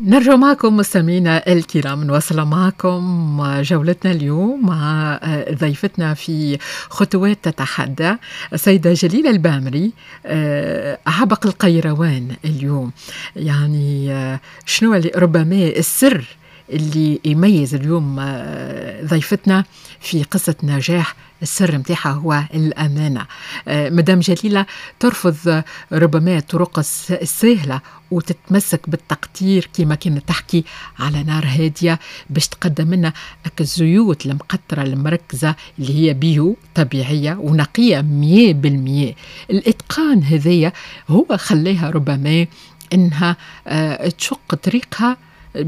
نرجع معكم مستمعينا الكرام، نواصل معكم جولتنا اليوم مع ضيفتنا في خطوات تتحدى السيدة جليلة البامري، عبق القيروان اليوم. يعني شنو اللي ربما السر اللي يميز اليوم ضيفتنا في قصة نجاح؟ السر متاعها هو الأمانة. مدام جليلة ترفض ربما الطرق السهلة وتتمسك بالتقدير كما كانت تحكي على نار هادية باش تقدم لنا الزيوت المقطرة المركزة اللي هي بيو طبيعية ونقية 100%. الإتقان هذية هو خليها ربما إنها تشق طريقها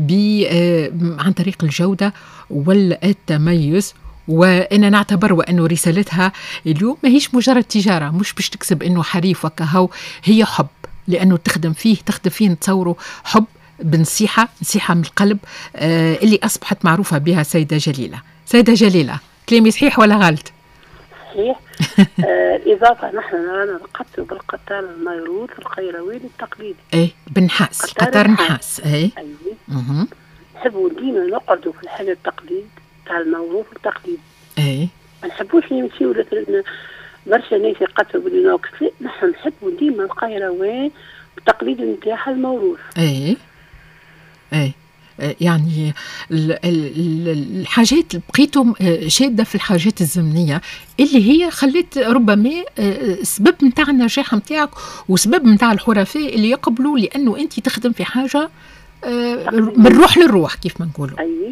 عن طريق الجودة والتميز. وأنا نعتبر وأنه رسالتها اليوم ما هيش مجرد تجارة، مش باش تكسب إنه حريف وكهو، هي حب، لأنه تخدم فيه نتصوره حب بنصيحة من القلب، اللي أصبحت معروفة بها سيدة جليلة. سيدة جليلة، كلامي صحيح ولا غلط؟ صحيح. إضافة نحن نرانا نقطر بالقطار الميروث القيرواني التقليدي. إيه، بنحاس، قطار نحاس. إيه. أيوة. نحبوا ديما نقعدوا في الحل التقليد تاع الموروث التقليدي. إيه. ما نحبوش نمشيو برشا ناس يقطروا بالنوكس، نحن نحبوا ديما القيروان التقليد نتاعها الموروث. إيه. إيه. يعني الحاجات بقيتم شادة في الحاجات الزمنية اللي هي خلت ربما سبب متاع النجاح متاعك وسبب متاع الحرفاء اللي يقبلوا لأنه أنت تخدم في حاجة من روح للروح كيف ما نقولوا. أيوة.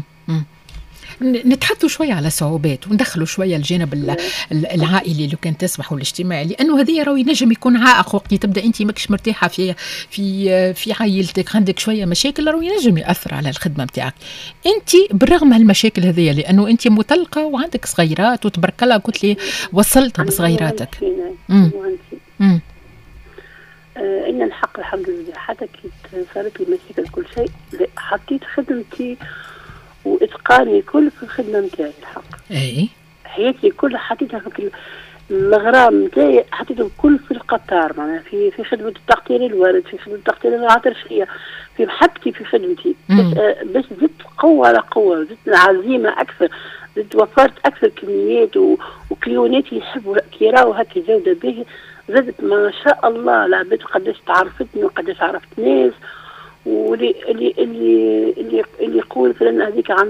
نتحدثوا شوية على صعوبات وندخلوا شوية الجانب العائلي لو كان تسمح والاجتماعي، لأنه هذه راهو ينجم يكون عائق وقت تبدأ أنت ماكش مرتاحة في عائلتك، عندك شوية مشاكل راهو ينجم يأثر على الخدمة متاعك. أنت بالرغم من المشاكل هذه لأنه أنت مطلقة وعندك صغيرات وتبارك الله قلت لي وصلتها بصغيراتك. إن الحق الحمد لله حتى كي صارت لي مشاكل كل شيء حطيت خدمتي وإتقاني كل في الخدمة متاعي الحق. أي. حياتي كلها حطيتها في الغرام متاعي، حطيتهم كل في القطار، معناها في خدمة التقطير الوارد، في خدمة التقطير العطرشية، في محبتي في خدمتي، بس زدت قوة على قوة، زدت عزيمة أكثر، زدت وفرت أكثر كميات وكليوناتي يحبوا كي يراو هكي جودة باهية، زدت ما شاء الله العباد قداش تعرفتني وقداش عرفت ناس، واللي اللي اللي اللي يقول فلان هذيك